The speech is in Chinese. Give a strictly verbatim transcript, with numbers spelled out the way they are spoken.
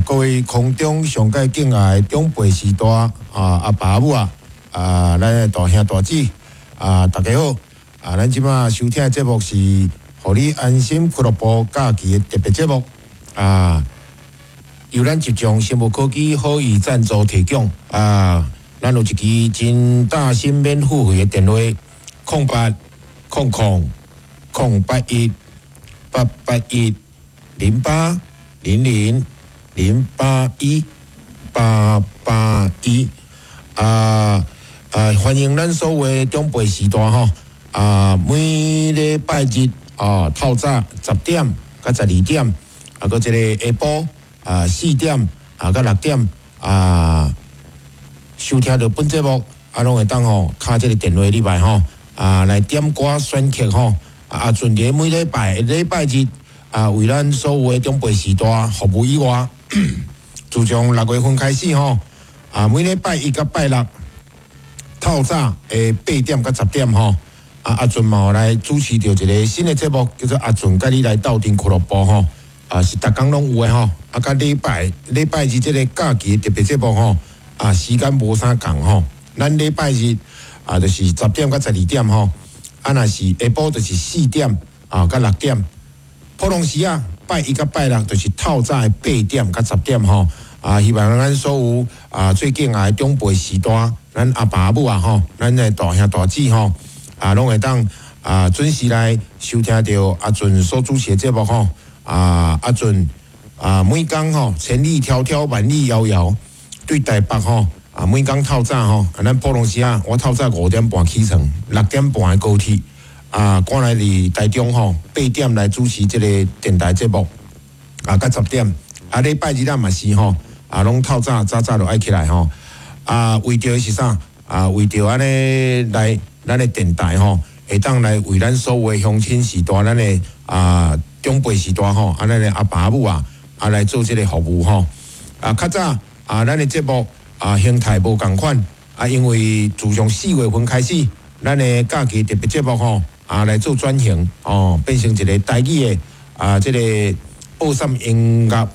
各位空中上界敬爱的长辈时代啊，阿爸母啊，啊，咱的大兄大姊啊，大家好啊！咱即马收听的节目是《互你安心俱乐部》假期的特别节目啊，由咱集中生物科技好意赞助提供啊，咱有一支真大心免付费的电话：空八空空空八一八八一零八零零。零八一八八一啊啊！欢迎咱所有的长辈时代吼啊！每礼拜日啊，透早十點到十二點，啊，搁一個下晡啊四點啊到六點啊，收聽到本節目啊，攏會當吼敲這個電話入來吼啊，來點歌選曲吼啊，準備每禮拜禮拜日啊，為咱所有的長輩時代服務以外。自從六月份開始吼，啊，每禮拜一到拜六透早誒八點到十點吼，啊阿俊嘛來主持着一個新的節目，叫做阿俊甲你來鬥陣俱樂部吼，啊是逐工攏有誒吼，啊甲禮拜禮拜日即個假期特別節目吼，啊時間無啥共吼，咱禮拜日啊就是十點到十二點吼，啊若是下晡就是四點啊到六點，普通時啊。拜一到拜六就是透早的八點到十點吼，啊，希望咱所有啊最敬愛的長輩時代，咱阿爸阿母啊吼，咱的大兄大姊吼，啊，攏會當啊準時來收聽到阿俊所主持的節目吼，啊，阿俊啊每工吼千里迢迢萬里遙遙對台北吼，啊每工透早吼，啊咱普通時啊，我透早五點半起床，六點半的高鐵。啊，趕來佇台中吼，八點來主持即個電台節目，啊，到十點，啊，禮拜日啊嘛是吼，啊，攏透早早早就愛起來吼，啊，為着是啥？啊，為着安尼來咱的電台吼，會當來為咱所有的鄉親時代，咱的啊長輩時代吼，啊，咱的阿爸阿母啊，啊來做即個服務吼，啊，較早啊，咱的節目啊形態無共款，啊，因為自從四月份開始，咱的假期特別節目吼。啊，來做轉型哦，變成一個台語的啊，這個播送音樂